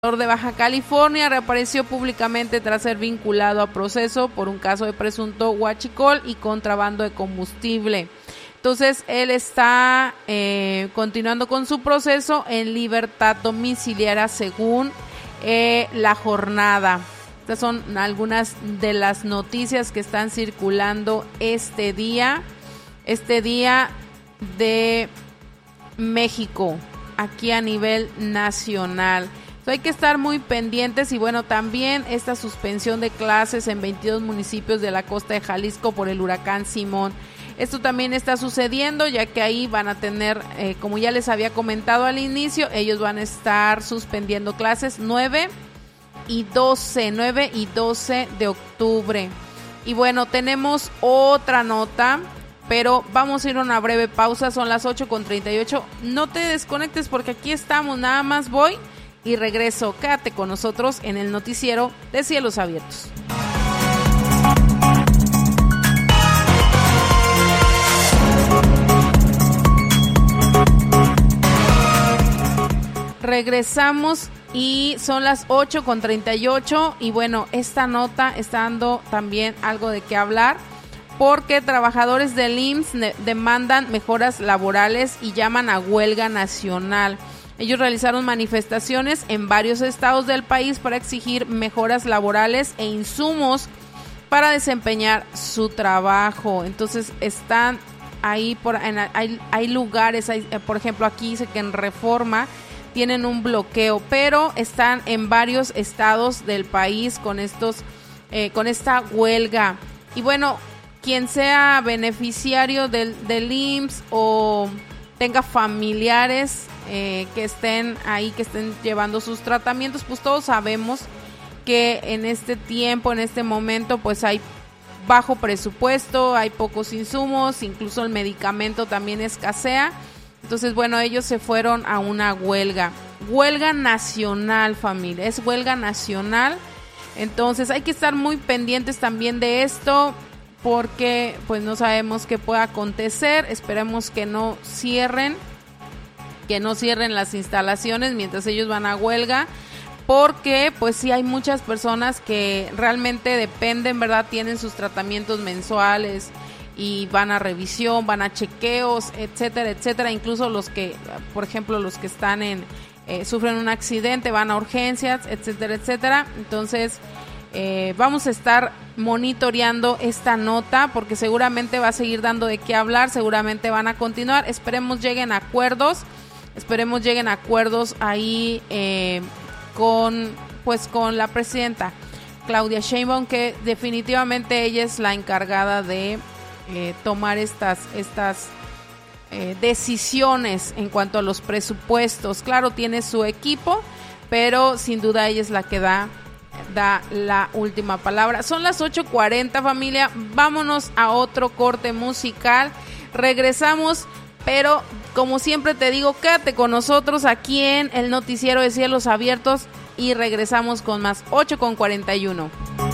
de Baja California reapareció públicamente tras ser vinculado a proceso por un caso de presunto huachicol y contrabando de combustible. Entonces él está continuando con su proceso en libertad domiciliaria según La Jornada. Estas son algunas de las noticias que están circulando este día de México, aquí a nivel nacional. Hay que estar muy pendientes y bueno, también esta suspensión de clases en 22 municipios de la costa de Jalisco por el huracán Simón. Esto también está sucediendo ya que ahí van a tener, como ya les había comentado al inicio, ellos van a estar suspendiendo clases 9 y 12 de octubre. Y bueno, tenemos otra nota, pero vamos a ir a una breve pausa, son las 8:38. No te desconectes porque aquí estamos, nada más voy y regreso. Quédate con nosotros en el noticiero de Cielos Abiertos. Regresamos y son las 8:38 y bueno, esta nota está dando también algo de qué hablar porque trabajadores del IMSS demandan mejoras laborales y llaman a huelga nacional. Ellos realizaron manifestaciones en varios estados del país para exigir mejoras laborales e insumos para desempeñar su trabajo. Entonces están ahí, hay lugares, por ejemplo aquí dice que en Reforma tienen un bloqueo, pero están en varios estados del país con esta huelga. Y bueno, quien sea beneficiario del IMSS o tenga familiares que estén ahí, que estén llevando sus tratamientos, pues todos sabemos que en este tiempo, en este momento, pues hay bajo presupuesto, hay pocos insumos, incluso el medicamento también escasea. Entonces, bueno, ellos se fueron a una huelga nacional, familia, es huelga nacional. Entonces hay que estar muy pendientes también de esto porque pues no sabemos qué pueda acontecer. Esperemos que no cierren las instalaciones mientras ellos van a huelga, porque pues sí hay muchas personas que realmente dependen, ¿verdad? Tienen sus tratamientos mensuales y van a revisión, van a chequeos, etcétera, etcétera. Incluso los que, por ejemplo, los que están sufren un accidente, van a urgencias, etcétera, etcétera. Entonces vamos a estar monitoreando esta nota porque seguramente va a seguir dando de qué hablar, seguramente van a continuar. Esperemos lleguen a acuerdos ahí con la presidenta Claudia Sheinbaum, que definitivamente ella es la encargada de tomar estas decisiones en cuanto a los presupuestos. Claro, tiene su equipo, pero sin duda ella es la que da la última palabra. Son las 8:40, familia. Vámonos a otro corte musical. Regresamos, pero como siempre te digo, quédate con nosotros aquí en el noticiero de Cielos Abiertos y regresamos con más. 8:41.